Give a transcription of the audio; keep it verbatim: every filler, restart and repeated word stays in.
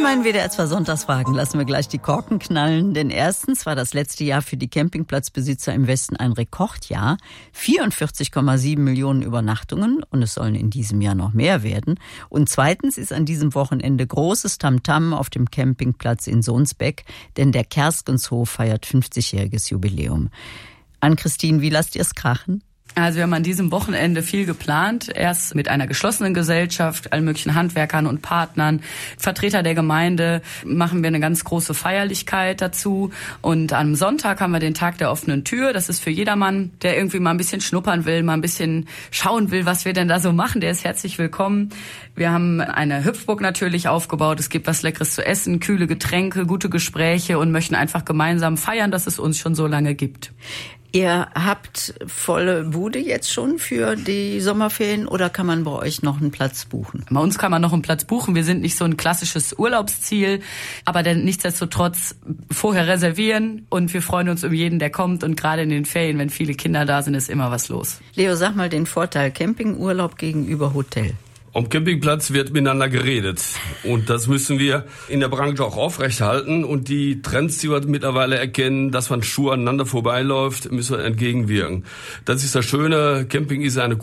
in meinen W D R zwei Sonntagsfragen lassen wir gleich die Korken knallen. Denn erstens war das letzte Jahr für die Campingplatzbesitzer im Westen ein Rekordjahr. vierundvierzig Komma sieben Millionen Übernachtungen und es sollen in diesem Jahr noch mehr werden. Und zweitens ist an diesem Wochenende großes Tamtam auf dem Campingplatz in Sohnsbeck, denn der Kerskenshof feiert fünfzigjähriges Jubiläum. Ann-Christine, wie lasst ihr es krachen? Also wir haben an diesem Wochenende viel geplant. Erst mit einer geschlossenen Gesellschaft, allen möglichen Handwerkern und Partnern, Vertreter der Gemeinde, machen wir eine ganz große Feierlichkeit dazu. Und am Sonntag haben wir den Tag der offenen Tür. Das ist für jedermann, der irgendwie mal ein bisschen schnuppern will, mal ein bisschen schauen will, was wir denn da so machen. Der ist herzlich willkommen. Wir haben eine Hüpfburg natürlich aufgebaut. Es gibt was Leckeres zu essen, kühle Getränke, gute Gespräche und möchten einfach gemeinsam feiern, dass es uns schon so lange gibt. Ihr habt volle Bude jetzt schon für die Sommerferien oder kann man bei euch noch einen Platz buchen? Bei uns kann man noch einen Platz buchen. Wir sind nicht so ein klassisches Urlaubsziel, aber dann nichtsdestotrotz vorher reservieren und wir freuen uns um jeden, der kommt. Und gerade in den Ferien, wenn viele Kinder da sind, ist immer was los. Leo, sag mal den Vorteil Campingurlaub gegenüber Hotel. Am Campingplatz wird miteinander geredet und das müssen wir in der Branche auch aufrechterhalten und die Trends, die wir mittlerweile erkennen, dass man stur aneinander vorbeiläuft, müssen wir entgegenwirken. Das ist das Schöne, Camping ist eine